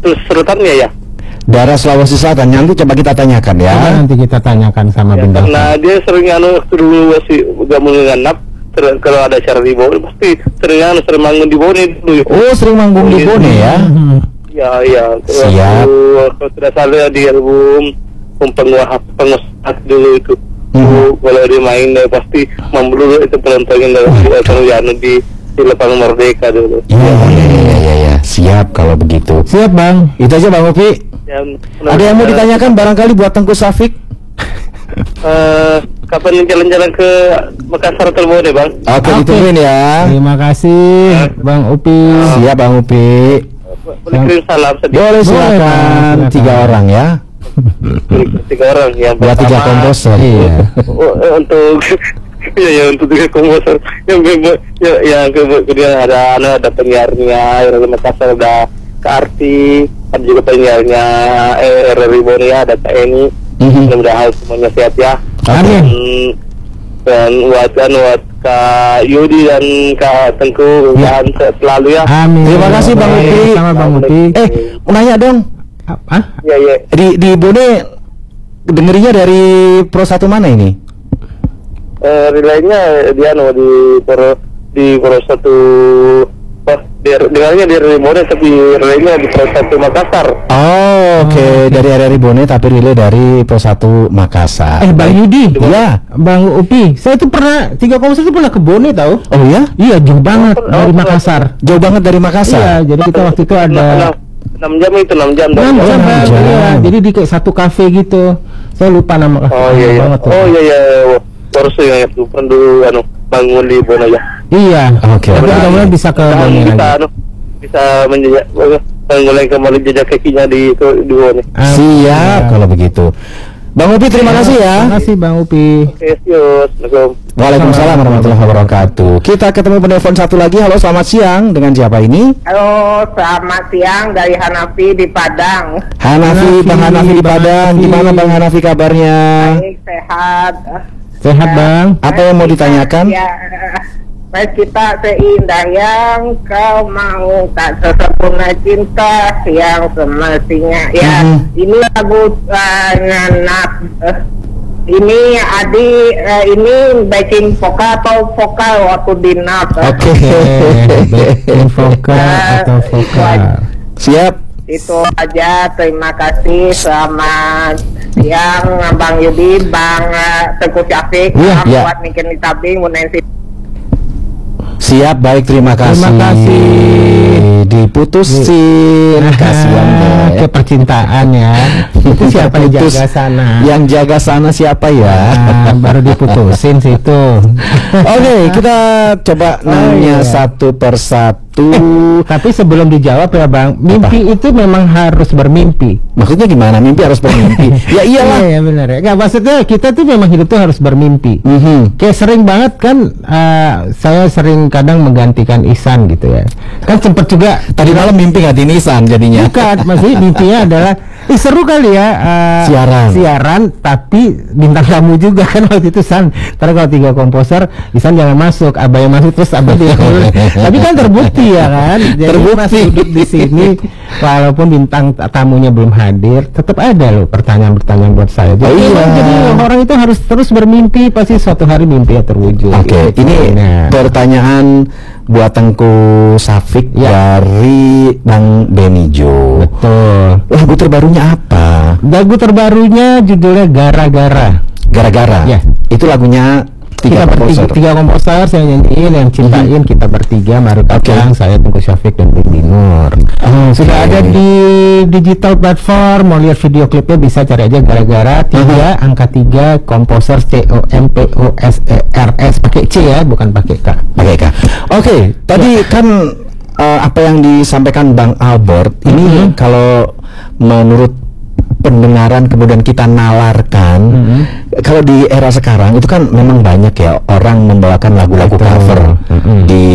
serutannya ya? Daerah Sulawesi Selatan. Nanti coba kita tanyakan ya. Nanti kita tanyakan sama Ya, Bintang. karena dia sering waktu dulu masih gabung dengan NAP, kalau ada acara di Bone pasti sering manggung di Bone dulu. Oh, sering manggung di Bone ya? Ya. Siap. Kalau tidak salah di album pengusaha dulu itu. Kalau dia main pasti membelu itu penontonnya di lapangan Merdeka dulu. Iya. Siap kalau begitu. Siap Bang. Itu aja Bang Upi. Ada yang mau ditanyakan barangkali buat Tengku Safik? Kapan jalan-jalan ke Makassar atau Bone, Bang? Oke, ditungguin ya. Terima kasih Bang Upi. Siap Bang Upi. Boleh kirim salam sedikit? Boleh, silakan. 3 orang ya. 3 orang yang Buat 3 komposer. Iya. Untuk untuk 3 komposer yang kemudian ada penyiarnya dari Makassar, ada Kak Arti, ada juga penyiarnya RRI Bone, ada Kak Eni. Mudah-mudahan semuanya sehat ya. Amin. Dan buat Kak Yudi dan Kak Tengku mudah-mudahan sehat selalu ya. Amin. Terima kasih Bang Upi. Sama Bang Upi. Mau nanya dong. Iya. Di Bone dengerinya dari Pro 1 mana ini? Relaynya dia di Pro 1. Dengarnya dari Bone tapi relaynya di Pro 1 Makassar. Oh, oke. Dari RRI Bone tapi relay dari Pro 1 Makassar. Bang Yudi. Iya. Bang Upi. Saya tuh pernah 3 komposer itu pernah ke Bone tahu? Oh ya? Iya, jauh banget dari Makassar. Jauh banget dari Makassar. Iya, jadi kita waktu itu ada 6 jam itu 6 jam. 6 jam, Bang. Iya, jadi di kayak satu kafe gitu. Saya lupa nama. Oh iya. banget tuh. Oh iya. Baru saya ingat tuh pernah dulu bangun di Bone ya. Iya. Oke. Tapi mudah-mudahan bisa ke Bone lagi. Bisa menjejak mengulangi kembali jejak kakinya di Bone. Siap kalau begitu. Bang Upi terima kasih ya. Terima kasih Bang Upi. Oke, Assalamualaikum. Waalaikumsalam warahmatullahi wabarakatuh. Kita ketemu penelpon satu lagi. Halo, selamat siang. Dengan siapa ini? Halo, selamat siang dari Hanafi di Padang. Hanafi, Bang Hanafi di Padang. Gimana Bang Hanafi kabarnya? Baik, sehat. Sehat Bang. Apa yang mau ditanyakan? Ya, baik, kita seindah yang kau mau, tak sesempurna cinta yang semestinya. Ya, ini lagu ini Adi, ini backing vokal atau vokal waktu di NAP? Oke. Backing vokal atau vokal. Siap. Itu aja, terima kasih. Selamat siang Bang Yudi, Bang Tengku Safik, Iya. buat Mikin di Tabing, Munensi. Siap, baik, terima kasih. Terima kasih. Diputusin, kasihan deh. Ke percintaan ya. Itu siapa yang Putus. jaga sana? Yang jaga sana siapa ya? Baru diputusin situ. Oke, kita coba nanya satu persatu. Tapi sebelum dijawab ya Bang, mimpi itu memang harus bermimpi. Maksudnya gimana? Mimpi harus bermimpi? Ya iyalah. Iya benar ya. Nggak, maksudnya kita tuh memang hidup tuh harus bermimpi. Kayak sering banget kan, saya sering kadang menggantikan Ihsan gitu ya. Kan sempet juga Tadi malam mimpi gantiin Ihsan jadinya. bukan, maksudnya mimpinya adalah seru kali ya, siaran tapi bintang tamu juga kan waktu itu San. Karena kalau 3 komposer, Ihsan jangan masuk, Abah yang masuk terus Abah tidak. Tapi kan terbukti ya kan. Jadi Terbukti. Mas duduk di sini walaupun bintang tamunya belum hadir, tetap ada loh pertanyaan-pertanyaan buat saya. Jadi, jadi orang itu harus terus bermimpi, pasti suatu hari mimpinya terwujud. Oke, Gitu. ini pertanyaan buat Tengku Safik dari Bang Benijo. Betul. Lagu terbarunya apa? Lagu terbarunya judulnya Gara-Gara. Gara-gara. Ya. Itu lagunya Kita bertiga, 3 komposer saya nyanyiin, yang cintain kita bertiga, Maru Kacang, saya Tengku Safik dan Bing Binur. Sudah ada di digital platform. Mau lihat video klipnya bisa cari aja Gara-gara 3 angka 3 komposer COMPOSERS pakai C ya, bukan pakai K. Pakai K. Oke, tadi kan apa yang disampaikan Bang Albert ini kalau menurut pendengaran kemudian kita nalarkan, kalau di era sekarang itu kan memang banyak ya orang membawakan lagu-lagu cover di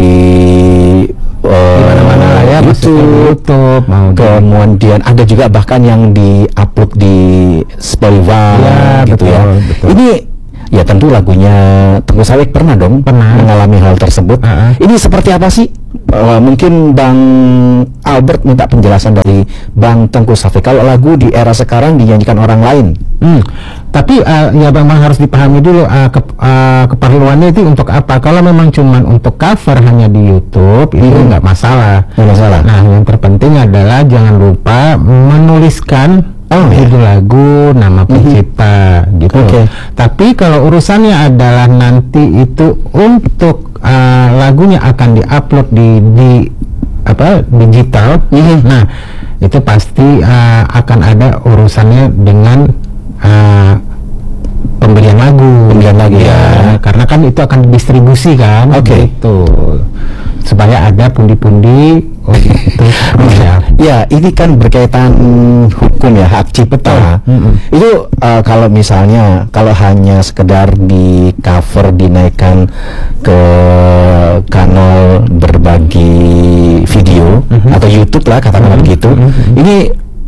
mana-mana lah ya, YouTube, kemudian ada juga bahkan yang di-upload di Spotify ya, gitu betul, ya. betul. Ini ya tentu lagunya Tengku Safik pernah dong mengalami hal tersebut. Ini seperti apa sih Mungkin Bang Albert minta penjelasan dari Bang Tengku Safik. Kalau lagu di era sekarang dinyanyikan orang lain, tapi ya memang harus dipahami dulu keperluannya itu untuk apa. Kalau memang cuman untuk cover hanya di YouTube itu nggak masalah. Nah, yang terpenting adalah jangan lupa menuliskan judul lagu, nama pencipta, gitu. Tapi kalau urusannya adalah nanti itu untuk lagunya akan diupload di digital, nah itu pasti akan ada urusannya dengan pembelian lagu ya, karena kan itu akan didistribusi kan, gitu, supaya ada pundi-pundi untuk ya ini kan berkaitan hukum ya, hak cipta. Itu kalau misalnya kalau hanya sekedar di cover dinaikkan ke kanal berbagi video atau YouTube lah katakanlah begitu, ini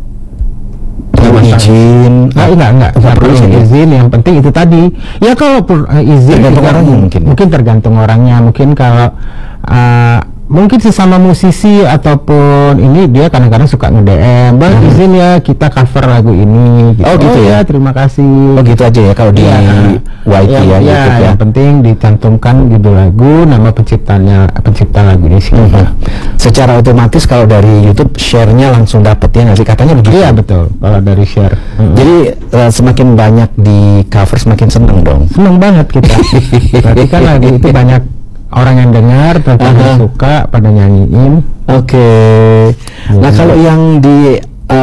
izin enggak perlu izin. Yang penting itu tadi ya, kalau izin tergantung orangnya, mungkin tergantung orangnya. Mungkin kalau mungkin sesama musisi ataupun ini dia kadang-kadang suka nge-DM, Bang izin ya kita cover lagu ini gitu. Gitu ya, terima kasih. Gitu aja ya kalau di YT ya, YouTube ya. Yang penting dicantumkan judul lagu, nama pencipta lagunya siapa. Secara otomatis kalau dari YouTube share-nya langsung dapet ya nggak sih, katanya begitu? Iya betul, kalau dari share. Jadi semakin banyak di cover semakin seneng dong. Seneng banget kita. Berarti kan lagu itu banyak orang yang dengar, pada suka, pada nyanyiin. Nah kalau yang di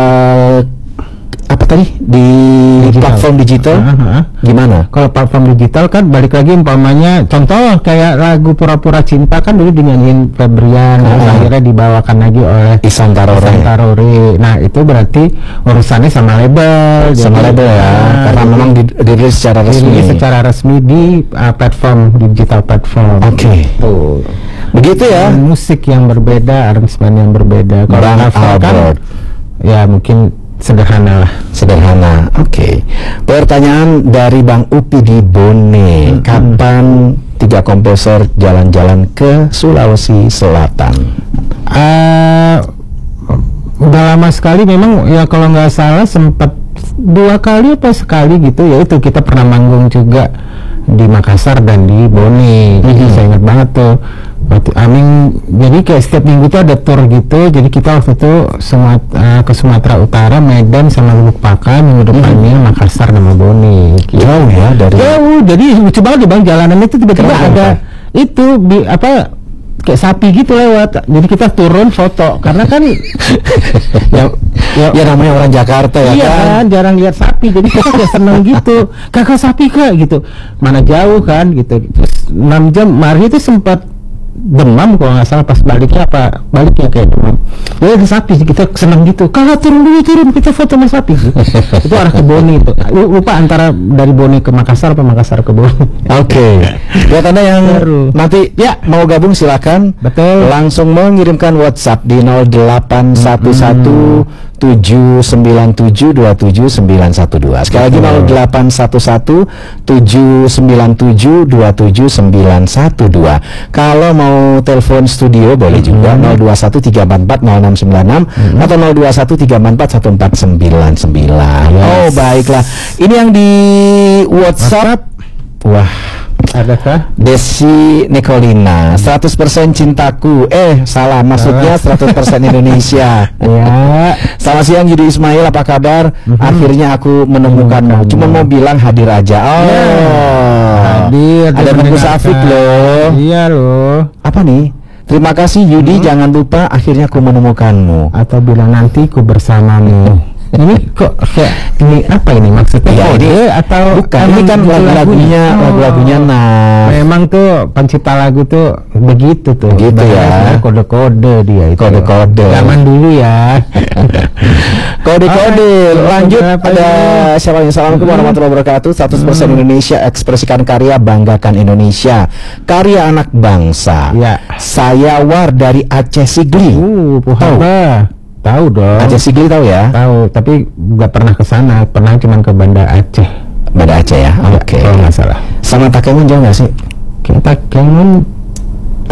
apa tadi di platform digital gimana? Kalau platform digital kan balik lagi umpamanya contoh kayak lagu Pura-Pura Cinta kan dulu dinyanyiin Febrian, akhirnya dibawakan lagi oleh Ihsan Tarore. Nah itu berarti urusannya sama label, ya, karena memang dirilis secara resmi di digital platform. Tuh. Begitu ya. Musik yang berbeda, aransemen yang berbeda. Kalau cover kan ya mungkin sederhana. Pertanyaan dari Bang Upi di Bone, kapan 3 komposer jalan-jalan ke Sulawesi Selatan? Udah lama sekali memang ya, kalau nggak salah sempat 2 kali apa sekali gitu ya. Itu kita pernah manggung juga di Makassar dan di Bone. Saya ingat banget tuh. Jadi kayak setiap minggu tuh ada tour gitu. Jadi kita waktu itu ke Sumatera Utara, Medan sama Lubuk Pakam, minggu depannya Makassar sama Bone. Jauh ya dari. Jauh. Jadi lucu banget di Bang, jalanan itu tiba-tiba ada itu kayak sapi gitu lewat. Jadi kita turun foto karena kan ya namanya orang Jakarta ya, kan jarang lihat sapi, jadi kita kayak seneng gitu, kakak sapi kak gitu, mana jauh kan gitu. Terus 6 jam Mari itu sempat demam kalau nggak salah, pas baliknya kayak demam. Ya ada sapi, kita seneng gitu, kakak turun kita foto sama sapi gitu. Itu arah ke Bone itu, lupa antara dari Bone ke Makassar apa Makassar ke Bone. Buat Anda yang nanti mau gabung silakan. Betul. Langsung mengirimkan WhatsApp di 0811 797 27912. Sekali lagi 0811 797 27912. Kalau mau telepon studio boleh juga 021 344 0696 atau 021 344 1499. Baiklah. Ini yang di WhatsApp. Wah, adakah? Desi Nikolina, 100% cintaku. Salah, maksudnya 100% Indonesia. Ya. Selamat siang Yudi Ismail, apa kabar? Akhirnya aku menemukanmu. Cuma mau bilang hadir aja. Hadir. Ada Tengku Safik loh. Iya loh. Apa nih? Terima kasih Yudi, jangan lupa akhirnya aku menemukanmu. Atau bilang nanti ku bersamamu. Ini kok kayak ini apa ini maksudnya? Ya, ini atau bukan, ini kan lagu-lagunya memang tuh pencipta lagu tuh begitu tuh. Begitu ya. Kode-kode dia itu. Kode-kode. Zaman dulu ya. Kode-kode. Lanjut ada siapa yang Assalamualaikum warahmatullahi wabarakatuh. 100% Indonesia, ekspresikan karya, banggakan Indonesia. Karya anak bangsa. Ya. Saya War dari Aceh Sigli. Tahu dong. Aceh Sigli tahu ya? Tahu, tapi nggak pernah ke sana. Pernah cuman ke Banda Aceh. Banda Aceh ya? Oke. Kalau nggak salah. Sama Takengon jauh nggak sih? Takengon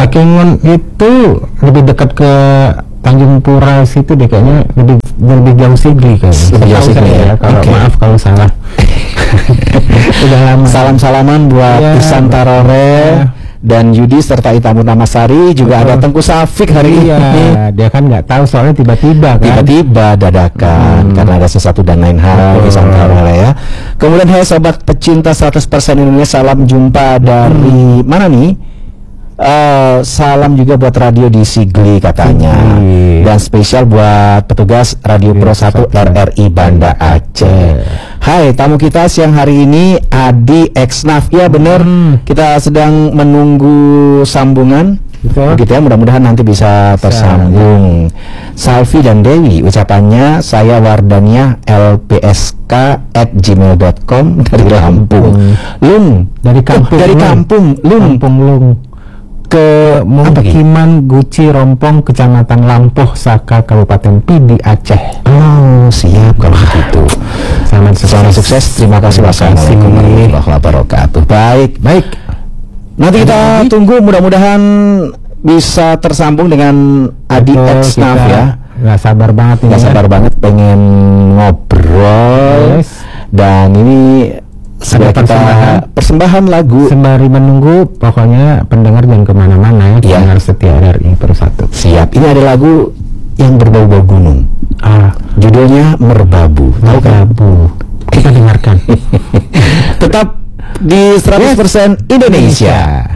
Takengon itu lebih dekat ke Tanjung Pura situ deh kayaknya, lebih jauh Sigli kayaknya. Lebih jauh Sigli ya. Kalau maaf kalau salah. Udah lama. Salam-salaman buat Pisan Tarore dan Yudi serta Ita Munamasari, juga ada Tengku Safik hari ini. Dia kan nggak tahu soalnya tiba-tiba kan. Tiba-tiba dadakan karena ada sesuatu dan lain hal Pisan Tarore ya. Kemudian hai sobat pecinta 100% Indonesia, salam jumpa dari mana nih? Salam juga buat radio di Sigli katanya, dan spesial buat petugas Radio Pro 1 RRI Banda Aceh. Hai, tamu kita siang hari ini Adi Exnaf. Ya benar, kita sedang menunggu sambungan. Begitu ya, mudah-mudahan nanti bisa tersambung. Salvi dan Dewi, ucapannya saya Wardania lpsk@gmail.com dari Lampung. Lung dari kampung, Lung ke Mukiman Guci Rompong, Kecamatan Lampoh, Saka, Kabupaten Pidi, Aceh. Oh, siap kalau begitu. Selamat sukses. Terima kasih. Wassalamualaikum warahmatullahi wabarakatuh. Baik. Nanti kita tunggu, mudah-mudahan bisa tersambung dengan Adi Exnaf ya. Nggak sabar banget pengen ngobrol. Dan ini sudah kita persembahan lagu. Sembari menunggu, pokoknya pendengar jangan kemana-mana ya, pendengar setia RRI Pro 1. Siap. Ini ada lagu yang berbau-bau gunung. Judulnya Merbabu. Merbabu. Kita dengarkan. Tetap di 100% Indonesia.